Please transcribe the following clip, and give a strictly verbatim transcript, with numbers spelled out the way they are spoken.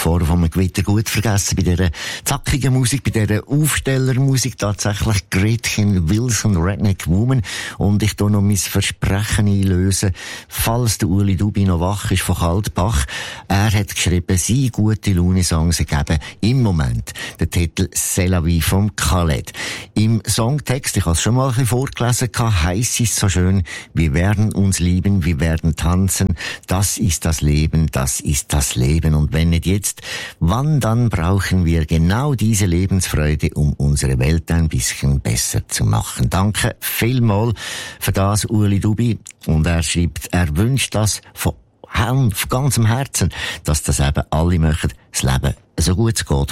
Gefahr von einem Gewitter gut vergessen bei dieser zackigen Musik, bei dieser Aufstellermusik, tatsächlich Gretchen Wilson, Redneck Woman. Und ich tu noch mein Versprechen einlösen, falls der Ueli Dubi noch wach ist von Kaltbach. Er hat geschrieben, sie gute Laune-Songs ergeben im Moment den Titel C'est la vie vom Khaled. Im Songtext, ich habe es schon mal ein bisschen vorgelesen, heisst es so schön, wir werden uns lieben, wir werden tanzen, das ist das Leben, das ist das Leben. Und wenn nicht jetzt, wann dann brauchen wir genau diese Lebensfreude, um unsere Welt ein bisschen besser zu machen. Danke vielmals für das, Ueli Dubi. Und er schreibt, er wünscht das von, von ganzem Herzen, dass das eben alle möchten, das Leben so gut es geht